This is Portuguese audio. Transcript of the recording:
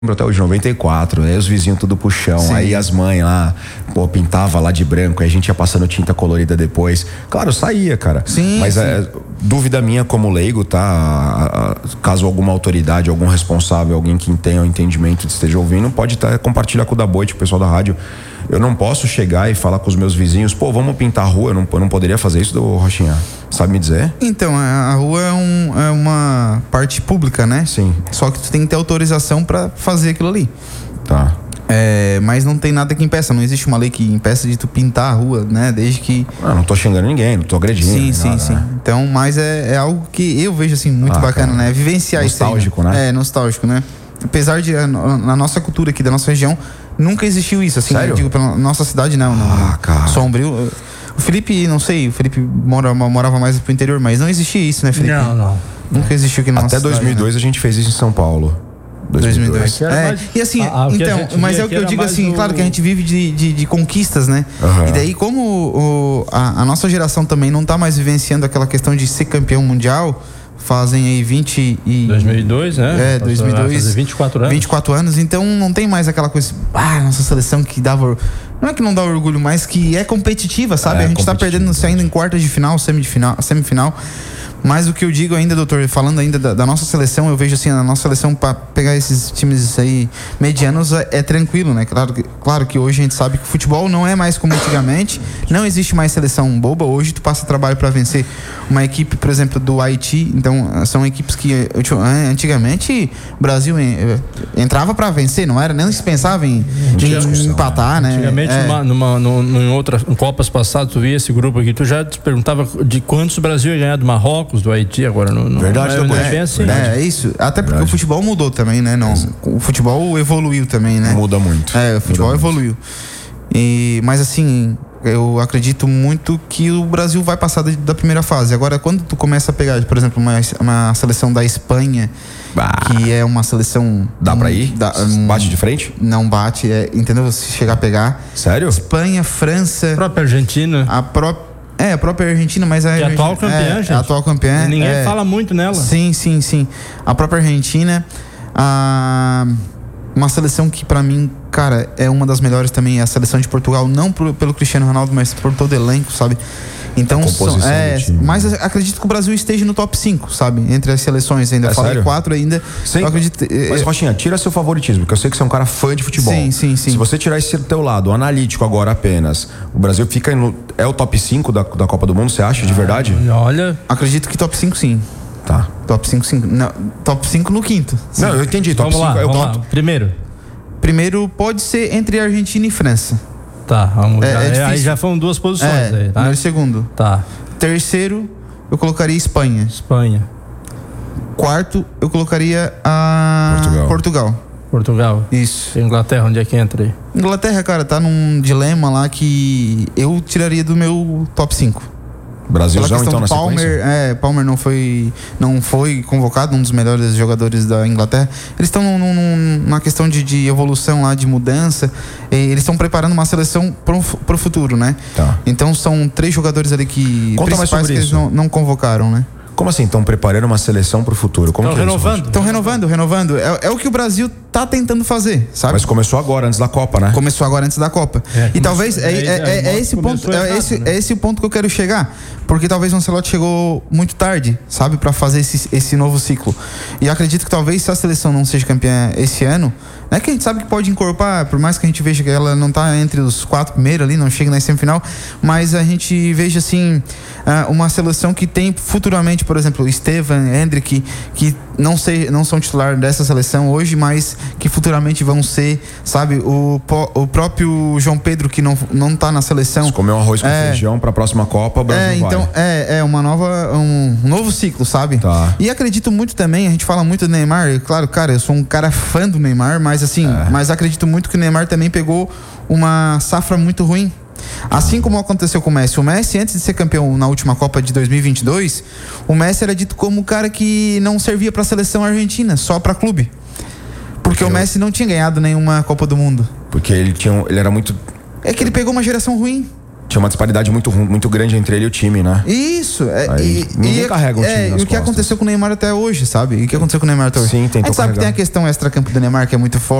até hoje, 94, aí os vizinhos tudo pro chão, Sim. aí as mães lá, pintava lá de branco, aí a gente ia passando tinta colorida depois. Claro, saía, cara. Sim, mas sim. Dúvida minha como leigo, tá? Caso alguma autoridade, algum responsável, alguém que tenha o entendimento esteja ouvindo, pode compartilhar com o da Boite, o pessoal da rádio. Eu não posso chegar e falar com os meus vizinhos, vamos pintar a rua, eu não poderia fazer isso, Rochinha? Sabe me dizer? Então, a rua é uma parte pública, né? Sim. Só que tu tem que ter autorização pra fazer aquilo ali. Tá. Mas não tem nada que impeça, não existe uma lei que impeça de tu pintar a rua, né? Desde que... Não tô xingando ninguém, não tô agredindo. Sim. Né? Então, mas é algo que eu vejo assim muito bacana, cara, né? Vivenciar isso. Nostálgico, né? Nostálgico, né? Apesar de na nossa cultura aqui da nossa região nunca existiu isso, assim. Sério? Eu digo pela nossa cidade, não. Cara. Sombrio. O Felipe, não sei, o Felipe morava mais pro interior, mas não existia isso, né, Felipe? Não. Nunca existiu aqui na nossa cidade. Até 2002 a gente fez isso em São Paulo. 2002. E assim, então, mas é o que eu digo assim, claro que a gente vive de conquistas, né? Uhum. E daí, como a nossa geração também não tá mais vivenciando aquela questão de ser campeão mundial, fazem aí 2002, né? 2002. Fazer 24 anos. 24 anos, então não tem mais aquela coisa, nossa seleção que dava... Não é que não dá orgulho, mas que é competitiva, sabe? A gente tá perdendo ainda em quartas de final, semifinal. Mas o que eu digo ainda, doutor, falando ainda da nossa seleção, eu vejo assim, a nossa seleção para pegar esses times aí medianos é tranquilo, né? Claro que hoje a gente sabe que o futebol não é mais como antigamente, não existe mais seleção boba. Hoje tu passa trabalho para vencer uma equipe, por exemplo, do Haiti. Então são equipes que antigamente o Brasil entrava para vencer, não era nem se pensava em empatar, né? Antigamente em Copas passadas tu via esse grupo aqui, tu já te perguntava de quantos o Brasil ia ganhar do Marrocos, do Haiti, agora não. Verdade, não é bem assim. É isso. Até porque o futebol mudou também, né? Não, o futebol evoluiu também, né? Muda muito. O futebol evoluiu. Mas assim, eu acredito muito que o Brasil vai passar da primeira fase. Agora, quando tu começa a pegar, por exemplo, uma seleção da Espanha, que é uma seleção... Dá pra ir? Bate de frente? Não bate, entendeu? Se chegar a pegar. Sério? Espanha, França... A própria Argentina. A própria Argentina, mas a atual campeã, gente. A atual campeã. Ninguém fala muito nela. Sim. A própria Argentina, uma seleção que pra mim, cara, é uma das melhores também, é a seleção de Portugal, não pelo Cristiano Ronaldo, mas por todo o elenco, sabe? Então, mas acredito que o Brasil esteja no top 5, sabe? Entre as seleções ainda. Falei sério? 4 ainda. Sim. Eu acredito, mas, Rochinha, tira seu favoritismo, porque eu sei que você é um cara fã de futebol. Sim. Se você tirar esse teu lado analítico agora apenas, o Brasil fica é o top 5 da Copa do Mundo, você acha, de verdade? Olha... Acredito que top 5 sim. Tá. Top 5 sim. Não, top 5 no quinto. Sim. Não, eu entendi. Top 5 é o top. Primeiro pode ser entre Argentina e França. Tá, vamos aí já foram duas posições aí, tá? Primeiro e segundo. Tá. Terceiro, eu colocaria Espanha. Quarto, eu colocaria Portugal. Isso. E Inglaterra, onde é que entra aí? Inglaterra, cara, tá num dilema lá que eu tiraria do meu top 5. Brasilzão, então, na Palmer não foi convocado, um dos melhores jogadores da Inglaterra. Eles estão numa questão de evolução lá, de mudança. Eles estão preparando uma seleção pro futuro, né? Tá. Então são 3 jogadores ali que Conta mais sobre que isso. eles não convocaram, né? Como assim? Estão preparando uma seleção pro futuro? Estão renovando. Estão renovando. É o que o Brasil tá tentando fazer, sabe? Mas começou agora, antes da Copa, né? Começou agora antes da Copa. E talvez esse o ponto que eu quero chegar. Porque talvez o Ancelotti chegou muito tarde, sabe? Pra fazer esse novo ciclo. E acredito que talvez se a seleção não seja campeã esse ano, não é que a gente sabe que pode encorpar, por mais que a gente veja que ela não tá entre os 4 primeiros ali, não chega na semifinal, mas a gente veja assim, uma seleção que tem futuramente, por exemplo, Estevan, Hendrick, que não são titular dessa seleção hoje, mas que futuramente vão ser, sabe? O próprio João Pedro, que não tá na seleção. Se comer um arroz com feijão pra próxima Copa, o Brasil vai. Então, um novo ciclo, sabe? Tá. E acredito muito também, a gente fala muito do Neymar, claro, cara, eu sou um cara fã do Neymar, mas assim, mas acredito muito que o Neymar também pegou uma safra muito ruim. Assim como aconteceu com o Messi, antes de ser campeão na última Copa de 2022, o Messi era dito como um cara que não servia pra seleção argentina, só pra clube. Porque o Messi não tinha ganhado nenhuma Copa do Mundo. Porque ele era muito... É que ele pegou uma geração ruim. Tinha uma disparidade muito grande entre ele e o time, né? Isso. Ninguém carrega o time nas e o que costas. aconteceu com o Neymar até hoje, sabe? E o que aconteceu com o Neymar até hoje? Sim, tentou a gente sabe que tem a carregar. questão extra-campo do Neymar, que é muito forte.